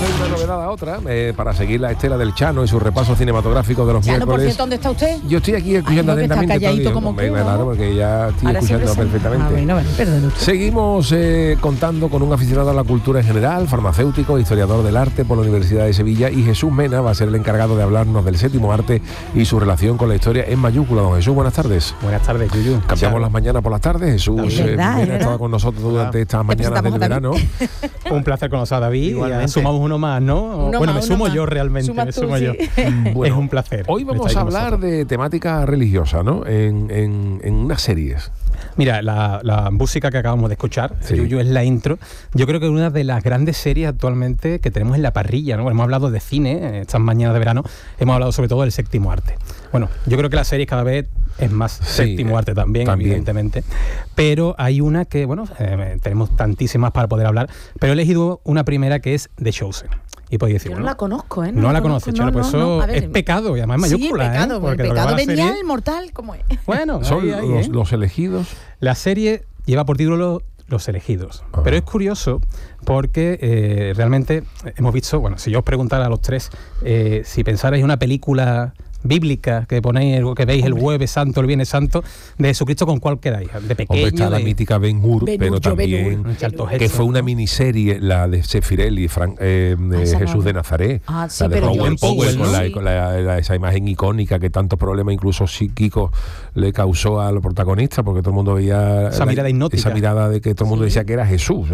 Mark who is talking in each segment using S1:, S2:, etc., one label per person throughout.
S1: una novedad a otra, para seguir la estela del Chano y su repaso cinematográfico de los
S2: Chano,
S1: miércoles.
S2: por cierto, ¿dónde está usted?
S1: Yo estoy aquí escuchando atentamente.
S2: Está calladito como que, ¿no?
S1: Claro, porque ya estoy
S2: Ahora
S1: escuchando perfectamente.
S2: Bueno, perdón usted.
S1: Seguimos contando con un aficionado a la cultura en general, farmacéutico, historiador del arte por la Universidad de Sevilla, y Jesús Mena va a ser el encargado de hablarnos del séptimo arte y su relación con la historia en mayúscula. Don Jesús, buenas tardes.
S3: Buenas tardes, Yuyu.
S1: Cambiamos las mañanas por las tardes. Jesús Mena estaba con nosotros durante estas mañanas del verano.
S3: Un placer conocer a David. Y sumamos uno más, ¿no? Me sumo yo realmente. Yo. Bueno, es un placer.
S1: Hoy vamos a hablar de temática religiosa, ¿no? En unas series.
S3: Mira, la música que acabamos de escuchar, Yuyu, es la intro. Yo creo que es una de las grandes series actualmente que tenemos en la parrilla, ¿no? Hemos hablado de cine estas mañanas de verano, hemos hablado sobre todo del séptimo arte. Bueno, yo creo que la serie cada vez es más séptimo arte también, evidentemente. Pero hay una que, tenemos tantísimas para poder hablar, pero he elegido una primera que es The Chosen. Y podéis decir,
S2: yo no la conozco, ¿eh?
S3: No la conoces, Charo, pues eso es pecado, y además es mayúscula.
S2: Sí, pecado,
S3: porque
S2: el pecado venial, mortal, ¿cómo es?
S3: Bueno,
S1: son los elegidos.
S3: La serie lleva por título Los elegidos. Pero es curioso porque realmente hemos visto, si yo os preguntara a los tres, si pensarais en una película bíblica que ponéis, que veis el Jueves Santo, el Viernes Santo, de Jesucristo, ¿con cuál quedáis? De pequeño.
S1: Hombre, está la mítica Ben-Hur, pero también que fue una miniserie, la de Sefirel y Jesús de Nazaret, la de Rowan Powell, con esa imagen icónica que tantos problemas incluso psíquicos le causó al protagonista, porque todo el mundo veía
S3: esa mirada hipnótica,
S1: esa mirada de que todo el mundo decía que era Jesús.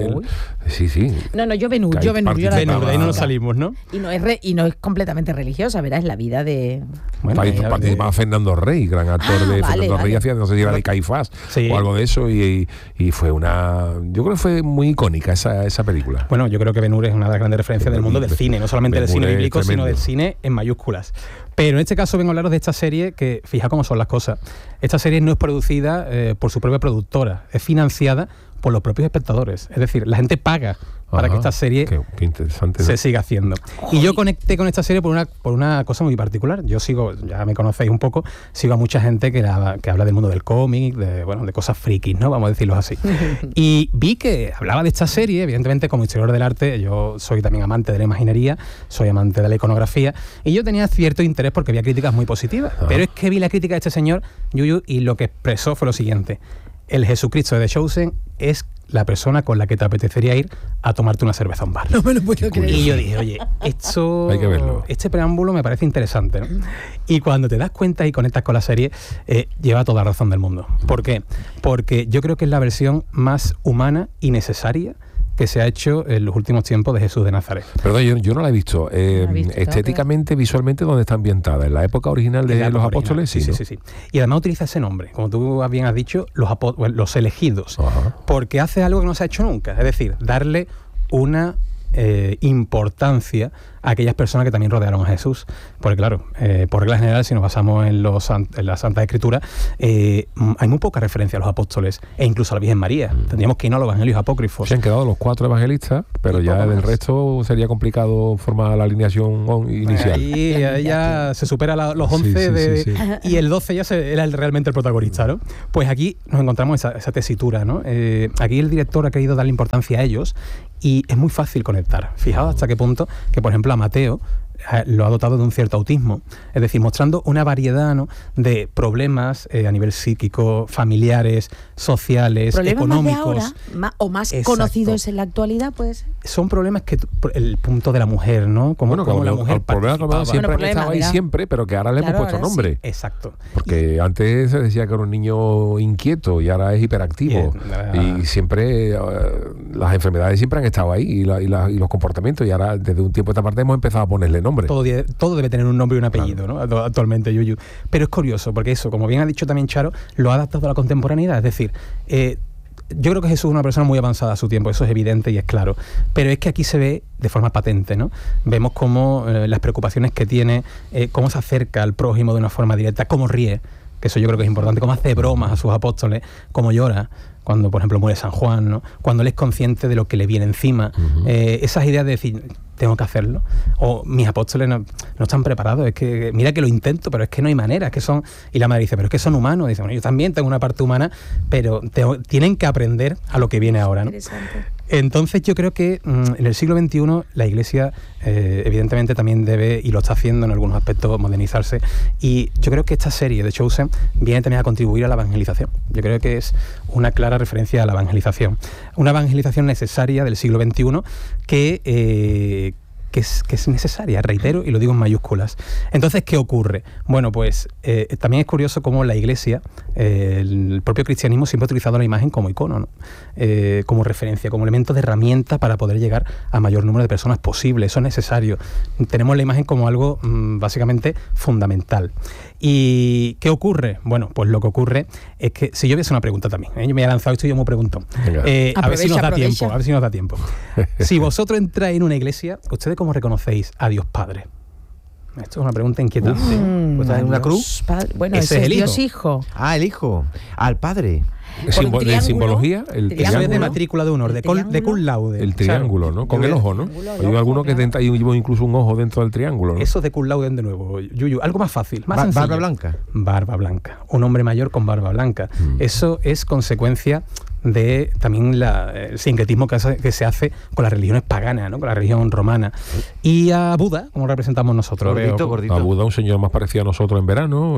S1: Sí.
S2: No, yo Ben-Hur, de
S3: ahí no nos salimos, ¿no?
S2: Y no es completamente religiosa, ¿verdad? Es la vida de...
S1: Participaba Fernando Rey, gran actor Fernando Rey, hacía, no sé si era de Caifás o algo de eso, y fue yo creo que fue muy icónica esa película.
S3: Bueno, yo creo que Ben-Hur es una de las grandes referencias del mundo del cine, no solamente del cine bíblico, sino del cine en mayúsculas. Pero en este caso vengo a hablaros de esta serie que, fija cómo son las cosas. Esta serie no es producida por su propia productora, es financiada por los propios espectadores. Es decir, la gente paga para que esta serie
S1: qué interesante,
S3: se siga haciendo. Y yo conecté con esta serie por una cosa muy particular. Yo sigo, ya me conocéis un poco, sigo a mucha gente que habla del mundo del cómic, de cosas frikis, ¿no? Vamos a decirlo así. Y vi que hablaba de esta serie, evidentemente como historiador del arte, yo soy también amante de la imaginería, soy amante de la iconografía, y yo tenía cierto interés porque había críticas muy positivas. Pero es que vi la crítica de este señor, Yuyu, y lo que expresó fue lo siguiente: el Jesucristo de The Chosen es la persona con la que te apetecería ir a tomarte una cerveza a un bar.
S2: No me lo puedo creer.
S3: Y yo dije, oye, esto,
S1: hay que verlo.
S3: Este preámbulo me parece interesante, ¿no? Y cuando te das cuenta y conectas con la serie, lleva toda la razón del mundo. ¿Por qué? Porque yo creo que es la versión más humana y necesaria que se ha hecho en los últimos tiempos de Jesús de Nazaret.
S1: Perdón, yo no la he visto. Estéticamente, visualmente, ¿dónde está ambientada? ¿En la época original de los apóstoles?
S3: Sí. Y además utiliza ese nombre, como tú bien has dicho, los elegidos. Porque hace algo que no se ha hecho nunca. Es decir, darle una importancia a aquellas personas que también rodearon a Jesús. Porque claro, por regla general, si nos basamos en la Santa Escritura, hay muy poca referencia a los apóstoles e incluso a la Virgen María. Tendríamos que ir a los evangelios apócrifos.
S1: Se han quedado los 4 evangelistas, pero ya del resto sería complicado formar la alineación inicial.
S3: Ahí ya se supera los 11 y el 12 ya era realmente el protagonista, ¿no? Pues aquí nos encontramos esa tesitura, ¿no? Aquí el director ha querido darle importancia a ellos y es muy fácil conectar. Fijaos hasta qué punto que, por ejemplo, a Mateo lo ha dotado de un cierto autismo, es decir, mostrando una variedad, ¿no?, de problemas a nivel psíquico, familiares, sociales,
S2: ¿problemas
S3: económicos.
S2: Más de ahora, o más conocidos en la actualidad, pues?
S3: Son problemas que el punto de la mujer, ¿no? Como la mujer
S1: participaba. Siempre han estado ahí siempre, pero que ahora le hemos puesto nombre.
S3: Sí. Exacto.
S1: Porque antes se decía que era un niño inquieto y ahora es hiperactivo. Y siempre las enfermedades siempre han estado ahí y los comportamientos, y ahora desde un tiempo a esta parte hemos empezado a ponerle nombre.
S3: Todo debe tener un nombre y un apellido, ¿no? Actualmente, Yuyu. Pero es curioso, porque eso, como bien ha dicho también Charo, lo ha adaptado a la contemporaneidad. Es decir, yo creo que Jesús es una persona muy avanzada a su tiempo, eso es evidente y es claro. Pero es que aquí se ve de forma patente, ¿no? Vemos cómo las preocupaciones que tiene, cómo se acerca al prójimo de una forma directa, cómo ríe, que eso yo creo que es importante, cómo hace bromas a sus apóstoles, cómo llora cuando, por ejemplo, muere San Juan, ¿no? Cuando él es consciente de lo que le viene encima. Esas ideas de decir, tengo que hacerlo, o mis apóstoles no están preparados, es que mira que lo intento, pero es que no hay manera, es que son... Y la madre dice, pero es que son humanos. Dice, bueno, yo también tengo una parte humana, pero tienen que aprender a lo que viene ahora, ¿no? Entonces yo creo que en el siglo XXI la Iglesia evidentemente también debe, y lo está haciendo en algunos aspectos, modernizarse, y yo creo que esta serie de Chosen viene también a contribuir a la evangelización. Yo creo que es una clara referencia a la evangelización. Una evangelización necesaria del siglo XXI que es necesaria, reitero, y lo digo en mayúsculas. Entonces, ¿qué ocurre? Bueno, pues también es curioso cómo la Iglesia, el propio cristianismo siempre ha utilizado la imagen como icono, ¿no? Como referencia, como elemento de herramienta para poder llegar a mayor número de personas posible. Eso es necesario. Tenemos la imagen como algo básicamente fundamental. ¿Y qué ocurre? Bueno, pues lo que ocurre es que, si yo hubiese una pregunta también, yo me he lanzado esto y yo me pregunto, a ver si nos da tiempo. Si vosotros entráis en una iglesia, ¿ustedes cómo reconocéis a Dios Padre? Esto es una pregunta inquietante.
S4: ¿Pues en una cruz?
S2: Bueno, ese es el Dios Hijo.
S4: Ah, el Hijo. Al Padre.
S1: ¿De simbología? El
S3: triángulo. Eso es de matrícula de honor, de cum laude.
S1: El triángulo, ¿no? Con el ojo, ¿no? Hay algunos que llevan incluso un ojo dentro del triángulo, ¿no?
S3: Eso de cum laude de nuevo, Yuyu. Algo más fácil, más sencillo.
S4: Barba blanca.
S3: Barba blanca. Un hombre mayor con barba blanca. Eso es consecuencia de también el sincretismo que se hace con las religiones paganas, ¿no? Con la religión romana. Y a Buda, como representamos nosotros.
S4: Gordito.
S1: A Buda, un señor más parecido a nosotros en verano,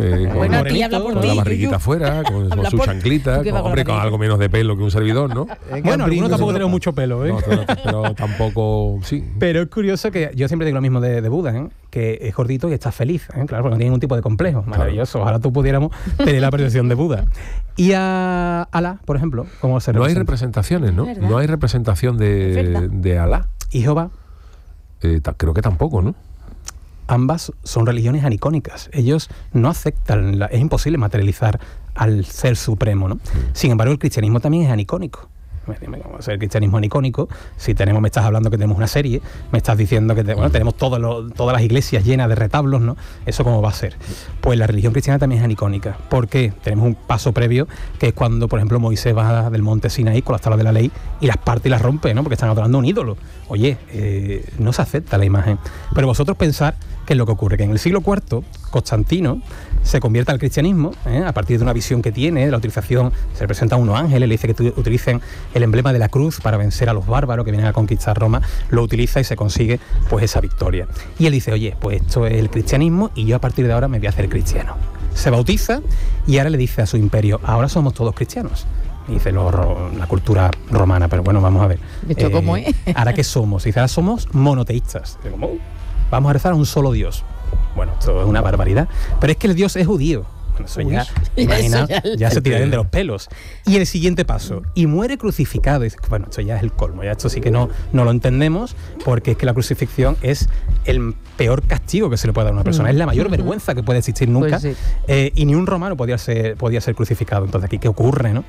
S1: con la barriguita afuera, con su chanclita, con algo menos de pelo que un servidor, ¿no?
S3: Bueno, algunos tampoco tenemos mucho pelo, ¿eh?
S1: No, pero tampoco, sí.
S3: Pero es curioso que yo siempre digo lo mismo de Buda, ¿eh? Que es gordito y está feliz, ¿eh? Claro, porque no tiene ningún tipo de complejo. Maravilloso. Ojalá tú pudiéramos tener la percepción de Buda. Y a Alá, por ejemplo, ¿cómo se representa?
S1: No hay representaciones, ¿no? No hay representación de Alá.
S3: ¿Y Jehová?
S1: Creo que tampoco, ¿no?
S3: Ambas son religiones anicónicas. Ellos no aceptan, es imposible materializar al ser supremo, ¿no? Sin embargo, el cristianismo también es anicónico. ¿Cómo va a ser el cristianismo anicónico? Si me estás hablando que tenemos una serie, me estás diciendo que tenemos todas las iglesias llenas de retablos, ¿no? ¿Eso cómo va a ser? Pues la religión cristiana también es anicónica. ¿Por qué? Tenemos un paso previo, que es cuando, por ejemplo, Moisés va del monte Sinaí con las tablas de la ley y las parte y las rompe, ¿no? Porque están adorando a un ídolo. Oye, no se acepta la imagen. Pero vosotros pensar qué es lo que ocurre, que en el siglo IV, Constantino se convierte al cristianismo, a partir de una visión que tiene, de la utilización, se le presentan unos ángeles, le dice que utilicen el emblema de la cruz para vencer a los bárbaros que vienen a conquistar Roma, lo utiliza y se consigue pues esa victoria. Y él dice, oye, pues esto es el cristianismo y yo a partir de ahora me voy a hacer cristiano. Se bautiza y ahora le dice a su imperio, ahora somos todos cristianos. Y dice la cultura romana, pero bueno, vamos a ver.
S2: ¿Esto cómo es?
S3: ¿Ahora qué somos? Dice, ahora somos monoteístas. ¿Cómo? Vamos a rezar a un solo Dios. Bueno, esto es una barbaridad. Pero es que el Dios es judío. Eso ya, imagina, ya se tirarían de los pelos. Y el siguiente paso, y muere crucificado. Y dice, bueno, esto ya es el colmo, ya esto sí que no lo entendemos, porque es que la crucifixión es el peor castigo que se le puede dar a una persona, es la mayor vergüenza que puede existir nunca, pues sí. Y ni un romano podía ser crucificado. Entonces aquí, ¿qué ocurre, no?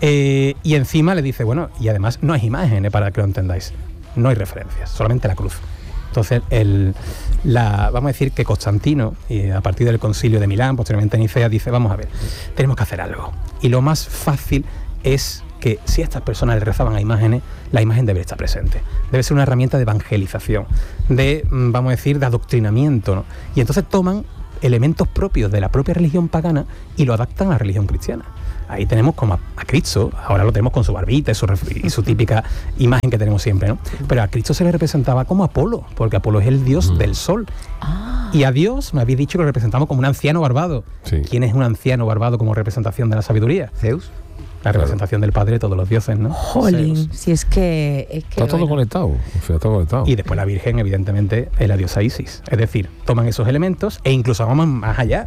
S3: Y encima le dice, bueno, y además no hay imágenes, para que lo entendáis, no hay referencias, solamente la cruz. Entonces, vamos a decir que Constantino, a partir del concilio de Milán, posteriormente en Nicea, dice, vamos a ver, tenemos que hacer algo. Y lo más fácil es que si a estas personas les rezaban a imágenes, la imagen debe estar presente. Debe ser una herramienta de evangelización, vamos a decir, de adoctrinamiento, ¿no? Y entonces toman elementos propios de la propia religión pagana y lo adaptan a la religión cristiana. Ahí tenemos como a Cristo, ahora lo tenemos con su barbita y su típica imagen que tenemos siempre, ¿no? Pero a Cristo se le representaba como Apolo, porque Apolo es el dios del sol. Y a Dios me habéis dicho que lo representamos como un anciano barbado. Sí. ¿Quién es un anciano barbado como representación de la sabiduría?
S4: Zeus.
S3: La representación del padre de todos los dioses, ¿no?
S2: Jolín, si es que
S1: está todo conectado. Está todo conectado.
S3: Y después la Virgen, evidentemente, es la diosa Isis. Es decir, toman esos elementos e incluso vamos más allá.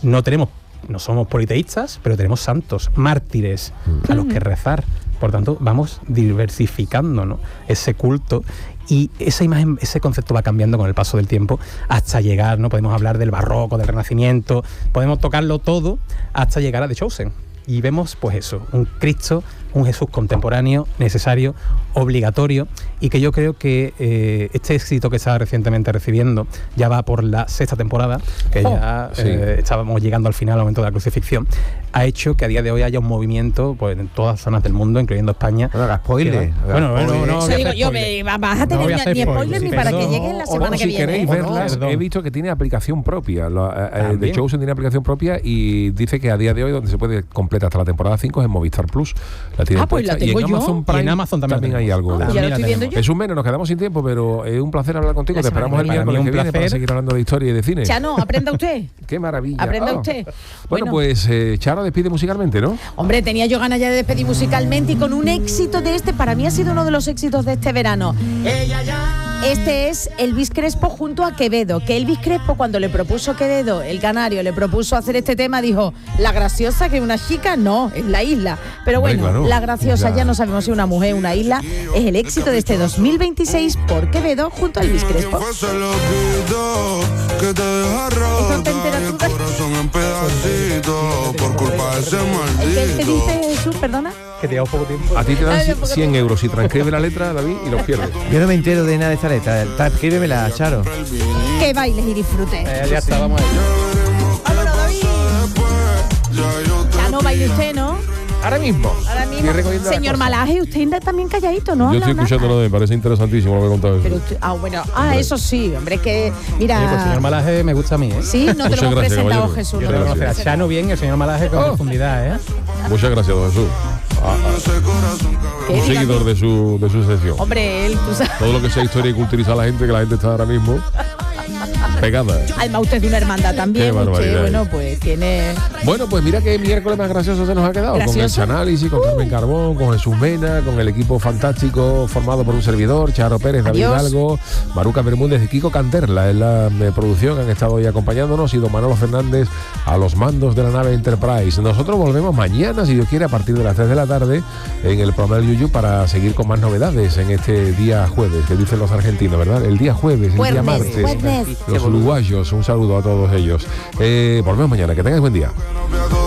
S3: No somos politeístas, pero tenemos santos, mártires a los que rezar. Por tanto, vamos diversificando, ¿no? Ese culto, y esa imagen, ese concepto va cambiando con el paso del tiempo hasta llegar, ¿no? Podemos hablar del barroco, del renacimiento, podemos tocarlo todo hasta llegar a The Chosen. Y vemos, pues eso, un Cristo, un Jesús contemporáneo, necesario, obligatorio, y que yo creo que este éxito que está recientemente recibiendo, ya va por la 6ª temporada, que estábamos llegando al final, al momento de la crucifixión, ha hecho que a día de hoy haya un movimiento pues en todas las zonas del mundo, incluyendo España.
S4: Bueno, spoiler.
S2: Vas a tener ni spoilers ni para que llegue la semana que viene.
S1: Si queréis verlas, he visto que tiene aplicación propia. The Chosen tiene aplicación propia y dice que a día de hoy, donde se puede completar hasta la temporada 5, es en Movistar Plus. La tienen
S2: pues la
S1: puesta.
S2: tengo
S1: Y en
S2: yo.
S1: Amazon Prime
S3: Y en Amazon también
S1: hay algo de
S2: Pues ya lo estoy viendo yo.
S1: Jesús Mena, nos quedamos sin tiempo, pero es un placer hablar contigo.
S2: La
S1: Te
S2: semana
S1: esperamos el
S3: que viene.
S1: miércoles que
S3: Para mí un
S1: viene para
S3: placer.
S1: seguir hablando de historia y de cine.
S2: Chano, aprenda usted.
S1: Qué maravilla.
S2: Aprenda usted.
S1: Bueno,
S2: Bueno.
S1: pues Charo despide musicalmente, ¿no?
S2: Hombre, tenía yo ganas ya de despedir musicalmente y con un éxito de para mí ha sido uno de los éxitos de este verano. Este es Elvis Crespo junto a Quevedo, que Elvis Crespo cuando le propuso Quevedo, el canario, le propuso hacer este tema, dijo, la graciosa que es una chica, no, es la isla. Pero
S1: Hombre,
S2: bueno,
S1: claro,
S2: la graciosa,
S1: ya.
S2: ya no sabemos si una mujer o una isla, es el éxito de este 2026 por Quevedo junto a Elvis Crespo.
S5: Esto
S2: te enteras tú de-
S5: corazón en pedacitos por culpa de ese
S2: ¿El que te
S5: maldito.
S2: dice Jesús, perdona?
S3: Que te da un poco tiempo.
S1: A ti te dan
S2: Ay, un poco
S1: 100 euros si transcribe la letra, David, y los pierdes.
S4: Yo no me entero de nada de esta letra. Escríbemela, Charo.
S2: Que bailes y disfrutes.
S3: Ya está, vamos a ello.
S2: Vámonos, David. Ya no baile usted, ¿no?
S1: Ahora mismo.
S2: Ahora
S1: Estoy
S2: mismo.
S1: recogiendo las
S2: Señor
S1: cosas.
S2: Malaje, usted anda también calladito, ¿no?
S1: Yo estoy
S2: habla nada.
S1: escuchándolo, me parece interesantísimo lo que he contado.
S2: Pero usted, bueno, eso sí, hombre, es que, mira.
S3: Oye, pues el señor Malaje me gusta a mí, ¿eh?
S2: Sí, no te
S1: Muchas
S2: lo hemos
S1: gracias,
S2: presentado,
S1: caballero.
S2: Jesús.
S3: Yo
S2: no
S3: le
S2: te lo
S3: voy a
S2: hemos
S3: conocer a
S2: presentado.
S3: Chano bien, el señor Malaje con profundidad, ¿eh?
S1: Muchas gracias, don Jesús.
S2: ¿Qué?
S1: Un
S2: Dígame.
S1: seguidor de su sección.
S2: Hombre, él, tú sabes.
S1: Todo lo que sea historia y culturizar a la gente, que la gente está ahora mismo pegada.
S2: Además, usted es de una hermandad también.
S1: Qué
S2: Usted,
S1: barbaridad.
S2: bueno, pues tiene.
S1: Bueno, pues mira qué miércoles más gracioso se nos ha quedado.
S2: ¿Gracioso?
S1: Con el análisis, con Carmen Carbón, con Jesús Mena, con el equipo fantástico formado por un servidor, Charo Pérez, David
S2: Adiós.
S1: Hidalgo, Maruca Bermúdez y Kiko Canterla en la producción. Han estado hoy acompañándonos y don Manolo Fernández a los mandos de la nave Enterprise. Nosotros volvemos mañana, si Dios quiere, a partir de las 3 de la tarde en el programa del Yuyu para seguir con más novedades en este día jueves, que dicen los argentinos, ¿verdad? El día jueves, el día martes.
S2: Jueves.
S1: Los uruguayos, un saludo a todos ellos. Volvemos mañana, que tengáis buen día.